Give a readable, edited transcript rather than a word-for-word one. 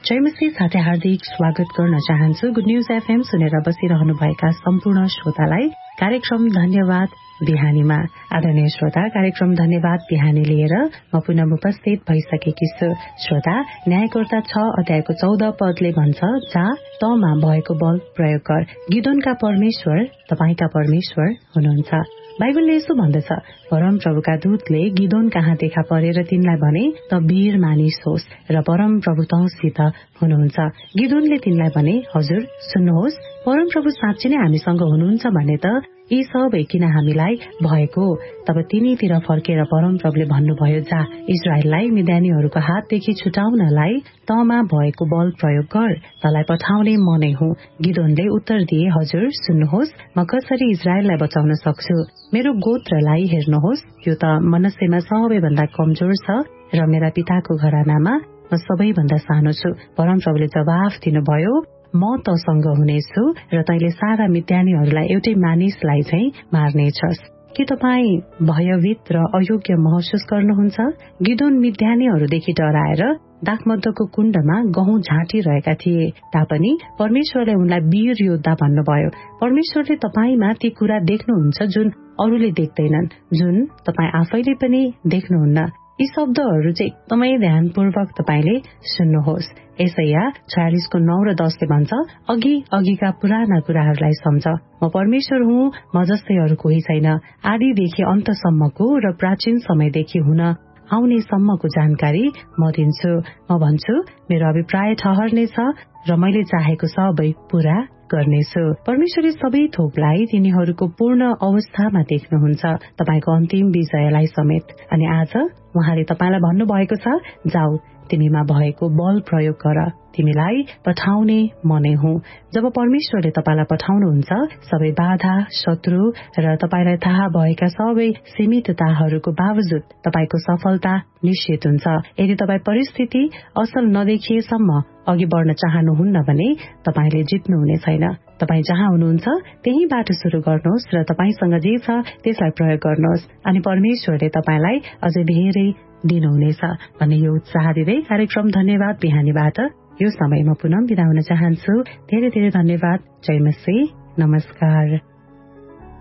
जयमसी साथै हार्दिक स्वागत गर्न चाहन्छु। गुड न्यूज एफएम सुनेर बसिरहनुभएका सम्पूर्ण श्रोतालाई कार्यक्रम धन्यवाद बिहानीमा। आदरणीय श्रोता, कार्यक्रम धन्यवाद बिहानी लिएर म पुनः उपस्थित भइसकेकी छु। श्रोता, न्यायकर्ता 6 अध्यायको 14 पदले भन्छ, जा तमा भएको बल प्रयोग गर। गिदोनका परमेश्वर तपाईका परमेश्वर हुनुहुन्छ। बाइबलले यसो भन्दछ, परम प्रभुका दूतले गिदोन कहाँ देखा परेर तिनलाई भने, त वीर मानिस होस् र परम प्रभु तँसित हुनुहुन्छ। गिदोनले तिनलाई भने, हजुर सुन्नुहोस्, परम प्रभु साँच्चै नै हामीसँग हुनुहुन्छ भने त यी सबै किन हामीलाई भएको। तब तिनीतिर फर्केर परम प्रभुले भन्नुभयो, जा इजरायललाई मिद्यानीहरूको हातदेखि छुटाउनलाई तमा भएको बल प्रयोग गर, तलाई पठाउने म नै हुँ। गिदोनले उत्तर दिए, हजुर सुन्नुहोस्, म कसरी इजरायललाई बचाउन सक्छु। मेरो गोत्रलाई हेर्नुहोस्, त्यो त मनस्सेमा सबैभन्दा कमजोर छ र मेरा पिताको घरानामा म सबैभन्दा सानो छु। परम प्रभुले जवाफ दिनुभयो, म तसँग हुनेछु र तैले सारा मिद्यानीहरूलाई एउटै मानिसलाई चाहिँ मार्नेछस्। के तपाईँ भयभीत र अयोग्य महसुस गर्नुहुन्छ? गिदोन मिद्यानीहरूदेखि डराएर दाखमद्धको कुण्डमा गहुँ झाँटिरहेका थिए तापनि परमेश्वरले उनलाई वीर योद्धा भन्नुभयो। परमेश्वरले तपाईमा ती कुरा देख्नुहुन्छ जुन अरूले देख्दैनन्, जुन तपाईँ आफैले पनि देख्नुहुन्न। यी शब्दहरू चाहिँ एकदमै ध्यानपूर्वक तपाईले सुन्नुहोस्। यसैया 46 9 र 10 भन्छ, अघिका पुराना कुराहरूलाई सम्झ, म परमेश्वर हुँ, म जस्तै अरू कोही छैन। आदिदेखि अन्तसम्मको र प्राचीन समयदेखि हुन आउने सम्मको जानकारी म दिन्छु। म भन्छु, मेरो अभिप्राय ठहर्ने छ र मैले चाहेको सबै पूरा गर्नेछु। परमेश्वरले सबै थोकलाई तिनीहरूको पूर्ण अवस्थामा देख्नुहुन्छ, तपाईको अन्तिम विजयलाई समेत। अनि आज उहाँले तपाईलाई भन्नुभएको छ, जाऊ तिमीमा भएको बल प्रयोग गर, तिमीलाई पठाउने म नै हुँ। जब परमेश्वरले तपाईलाई पठाउनुहुन्छ, सबै बाधा, शत्रु र तपाईलाई थाहा भएका सबै सीमितताहरूको बावजुद तपाईको सफलता निश्चित हुन्छ। यदि तपाई परिस्थिति असल नदेखिएसम्म अघि बढ्न चाहनुहुन्न भने तपाईले जित्नुहुने छैन। तपाई जहाँ हुनुहुन्छ त्यही बाटो शुरू गर्नुहोस् र तपाईसँग जे छ त्यसलाई प्रयोग गर्नुहोस्, अनि परमेश्वरले तपाईलाई अझै धेरै दिनुहुनेछ भन्ने यो उत्साह दिँदै कार्यक्रम धन्यवाद बिहानीबाट यो समयमा पुनः बिदा हुन चाहन्छु। धेरै धेरै धन्यवाद। जय मसी, नमस्कार।